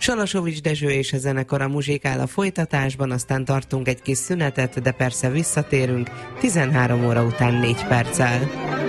Salasovics Dezső és a zenekara muzsikál a folytatásban, aztán tartunk egy kis szünetet, de persze visszatérünk 13 óra után 4 perccel.